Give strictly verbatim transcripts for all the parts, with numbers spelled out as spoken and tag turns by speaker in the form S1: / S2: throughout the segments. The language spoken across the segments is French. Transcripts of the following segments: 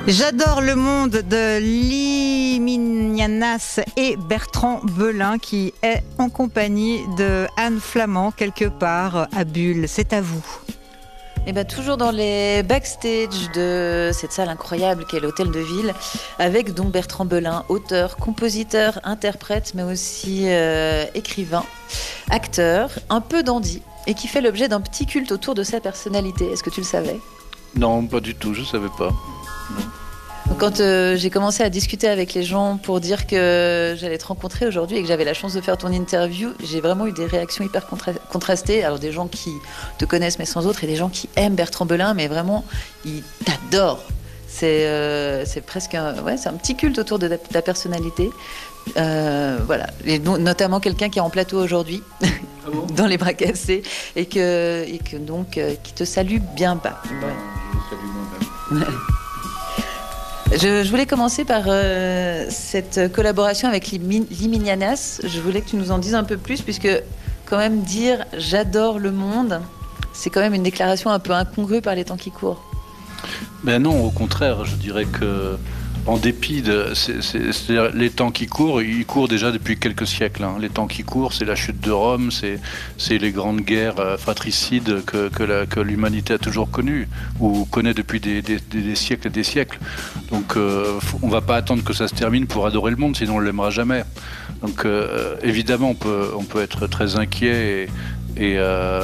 S1: J'adore le monde de Liminianas et Bertrand Belin qui est en compagnie de Anne Flamand quelque part à Bulle. C'est à vous.
S2: Et bien, toujours dans les backstage de cette salle incroyable qu'est l'Hôtel de Ville, avec donc Bertrand Belin, auteur, compositeur, interprète, mais aussi euh, écrivain, acteur, un peu dandy, et qui fait l'objet d'un petit culte autour de sa personnalité. Est-ce que tu le savais ?
S3: Non, pas du tout, je ne savais pas. Non.
S2: Donc, quand euh, j'ai commencé à discuter avec les gens pour dire que j'allais te rencontrer aujourd'hui et que j'avais la chance de faire ton interview, j'ai vraiment eu des réactions hyper contra- contrastées. Alors des gens qui te connaissent mais sans autres, et des gens qui aiment Bertrand Belin, mais vraiment, ils t'adorent. C'est, euh, c'est presque un, ouais, c'est un petit culte autour de ta, ta personnalité. Euh, voilà, et no- notamment quelqu'un qui est en plateau aujourd'hui, ah bon dans les bras cassés, et que, et que donc euh, qui te salue bien bas. Ouais.
S3: Je salue moi-même.
S2: Je, je voulais commencer par euh, cette collaboration avec Liminianas. Je voulais que tu nous en dises un peu plus, puisque quand même dire « j'adore le monde », c'est quand même une déclaration un peu incongrue par les temps qui courent.
S3: Ben non, au contraire, je dirais que en dépit de... C'est, c'est, c'est-à-dire les temps qui courent, ils courent déjà depuis quelques siècles. Hein. Les temps qui courent, c'est la chute de Rome, c'est, c'est les grandes guerres euh, fratricides que, que, la, que l'humanité a toujours connues, ou connaît depuis des, des, des siècles et des siècles. Donc euh, on ne va pas attendre que ça se termine pour adorer le monde, sinon on ne l'aimera jamais. Donc euh, évidemment, on peut, on peut être très inquiet et... Et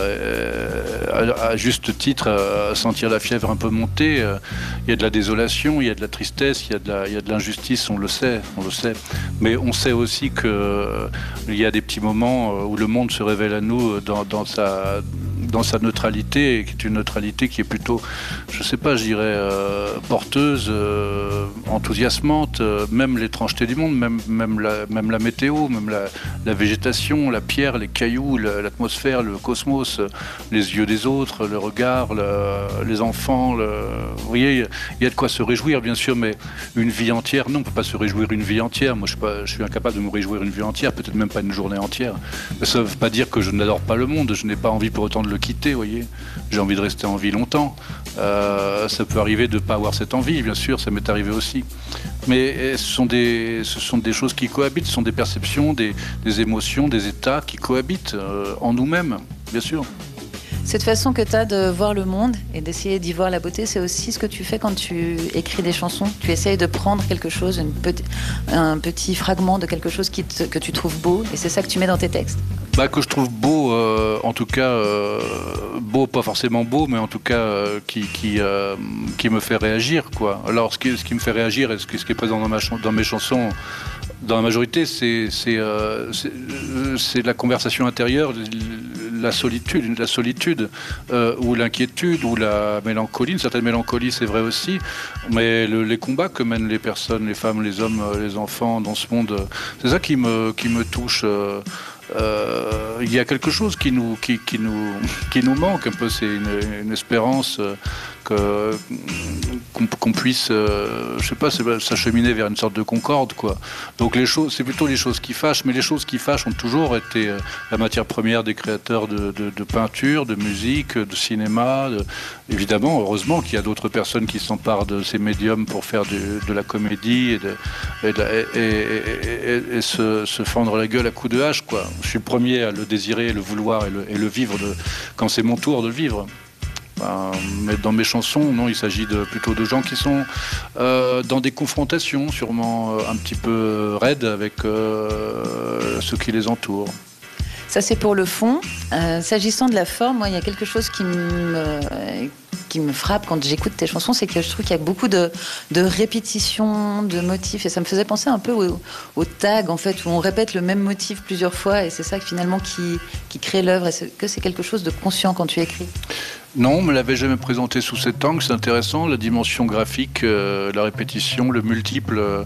S3: euh, à, à juste titre, à sentir la fièvre un peu monter, il euh, y a de la désolation, il y a de la tristesse, il y a de la, il y a de l'injustice, on le sait, on le sait. Mais on sait aussi qu'il euh, y a des petits moments où le monde se révèle à nous dans, dans sa... dans sa neutralité, qui est une neutralité qui est plutôt, je sais pas, je dirais, euh, porteuse, euh, enthousiasmante, euh, même l'étrangeté du monde, même, même, la, même la météo, même la, la végétation, la pierre, les cailloux, la, l'atmosphère, le cosmos, euh, les yeux des autres, le regard, le, les enfants, le, vous voyez, il y a de quoi se réjouir, bien sûr, mais une vie entière, non, on ne peut pas se réjouir une vie entière. Moi, je suis, pas, je suis incapable de me réjouir une vie entière, peut-être même pas une journée entière. Mais ça ne veut pas dire que je n'adore pas le monde, je n'ai pas envie pour autant de le quitter, vous voyez. J'ai envie de rester en vie longtemps. Euh, ça peut arriver de ne pas avoir cette envie, bien sûr, ça m'est arrivé aussi. Mais ce sont des, ce sont des choses qui cohabitent, ce sont des perceptions, des, des émotions, des états qui cohabitent euh, en nous-mêmes, bien sûr.
S2: Cette façon que tu as de voir le monde et d'essayer d'y voir la beauté, c'est aussi ce que tu fais quand tu écris des chansons. Tu essayes de prendre quelque chose, une petit, un petit fragment de quelque chose qui te, que tu trouves beau, et c'est ça que tu mets dans tes textes.
S3: Bah, que je trouve beau, euh, en tout cas, euh, beau, pas forcément beau, mais en tout cas, euh, qui, qui, euh, qui me fait réagir, quoi. Alors, ce qui, ce qui me fait réagir, et ce qui, ce qui est présent dans, ma, dans mes chansons, dans la majorité, c'est, c'est, euh, c'est, c'est la conversation intérieure, la solitude, la solitude euh, ou l'inquiétude, ou la mélancolie, une certaine mélancolie, c'est vrai aussi, mais le, les combats que mènent les personnes, les femmes, les hommes, les enfants dans ce monde, c'est ça qui me, qui me touche. Euh, Euh, il y a quelque chose qui nous, qui, qui nous, qui nous manque un peu, c'est une, une espérance euh, que, qu'on, qu'on puisse, euh, je sais pas, s'acheminer vers une sorte de concorde, quoi. Donc les choses, c'est plutôt les choses qui fâchent, mais les choses qui fâchent ont toujours été euh, la matière première des créateurs de, de, de peinture, de musique, de cinéma. De, évidemment, heureusement qu'il y a d'autres personnes qui s'emparent de ces médiums pour faire de, de la comédie et, de, et, de, et, et, et, et se, se fendre la gueule à coups de hache, quoi. Je suis le premier à le désirer, le vouloir et le, et le vivre de, quand c'est mon tour de le vivre. Ben, mais dans mes chansons, non, il s'agit de, plutôt de gens qui sont euh, dans des confrontations, sûrement euh, un petit peu raides avec euh, ceux qui les entourent.
S2: Ça, c'est pour le fond. Euh, s'agissant de la forme, moi, il y a quelque chose qui me, qui me frappe quand j'écoute tes chansons, c'est que je trouve qu'il y a beaucoup de, de répétitions, de motifs, et ça me faisait penser un peu au, au tag, en fait, où on répète le même motif plusieurs fois, et c'est ça finalement qui, qui crée l'œuvre. Est-ce que c'est quelque chose de conscient quand tu écris ?
S3: Non, on ne me l'avait jamais présenté sous cet angle, c'est intéressant, la dimension graphique, euh, la répétition, le multiple... Euh,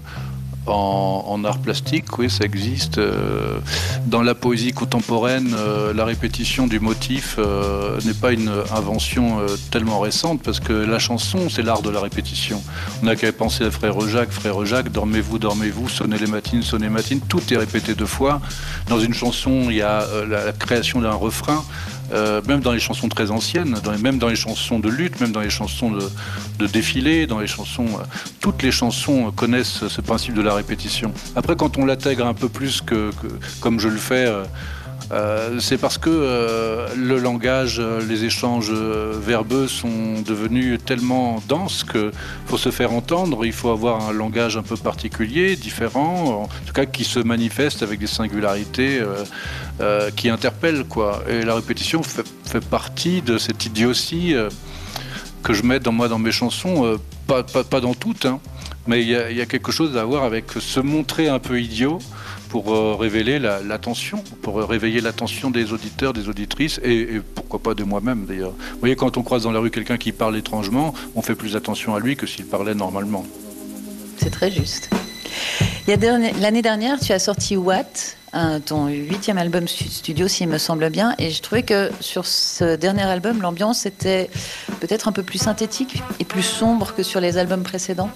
S3: En, en art plastique, oui, ça existe. Euh, dans la poésie contemporaine, euh, la répétition du motif euh, n'est pas une invention euh, tellement récente, parce que la chanson, c'est l'art de la répétition. On n'a qu'à penser à Frère Jacques, Frère Jacques, dormez-vous, dormez-vous, sonnez les matines, sonnez les matines, tout est répété deux fois. Dans une chanson, il y a euh, la création d'un refrain. euh, même dans les chansons très anciennes, dans les, même dans les chansons de lutte, même dans les chansons de, de défilé, dans les chansons, euh, toutes les chansons connaissent ce principe de la répétition. Après, quand on l'intègre un peu plus que, que comme je le fais, euh, Euh, c'est parce que euh, le langage, les échanges verbeux sont devenus tellement denses qu'il faut se faire entendre, il faut avoir un langage un peu particulier, différent, en tout cas qui se manifeste avec des singularités euh, euh, qui interpellent, quoi. Et la répétition fait, fait partie de cette idiotie euh, que je mets dans moi dans mes chansons, euh, pas, pas, pas dans toutes, hein, mais il y, y a quelque chose à voir avec se montrer un peu idiot pour euh, révéler la, l'attention, pour réveiller l'attention des auditeurs, des auditrices, et, et pourquoi pas de moi-même d'ailleurs. Vous voyez, quand on croise dans la rue quelqu'un qui parle étrangement, on fait plus attention à lui que s'il parlait normalement.
S2: C'est très juste. Il y a dernier, l'année dernière, tu as sorti Watt, un, ton huitième album studio, s'il me semble bien, et je trouvais que sur ce dernier album, l'ambiance était peut-être un peu plus synthétique et plus sombre que sur les albums précédents.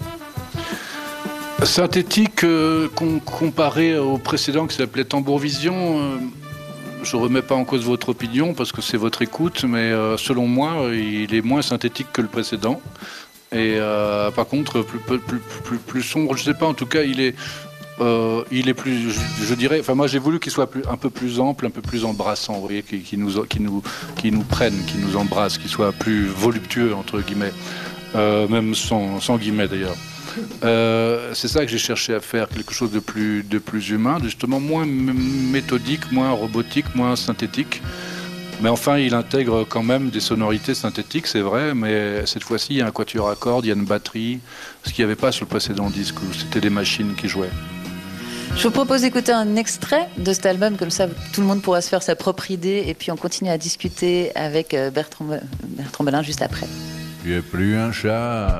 S3: Synthétique, euh, com- comparé au précédent qui s'appelait Tambour Vision, euh, je ne remets pas en cause votre opinion parce que c'est votre écoute, mais euh, selon moi, il est moins synthétique que le précédent. Et euh, par contre, plus, plus, plus, plus, plus sombre, je ne sais pas, en tout cas, il est, euh, il est plus, je, je dirais, enfin moi j'ai voulu qu'il soit plus, un peu plus ample, un peu plus embrassant, vous voyez, qui, qui, nous, qui, nous, qui nous prenne, qui nous embrasse, qu'il soit plus voluptueux, entre guillemets, euh, même sans, sans guillemets d'ailleurs. Euh, c'est ça que j'ai cherché à faire, quelque chose de plus, de plus humain, justement moins m- méthodique, moins robotique, moins synthétique. Mais enfin, il intègre quand même des sonorités synthétiques, c'est vrai, mais cette fois-ci, il y a un quatuor à cordes, il y a une batterie, ce qu'il n'y avait pas sur le précédent disque, où c'était des machines qui jouaient.
S2: Je vous propose d'écouter un extrait de cet album, comme ça tout le monde pourra se faire sa propre idée, et puis on continue à discuter avec Bertrand, Bertrand Belin juste après.
S4: Tu es plus un chat.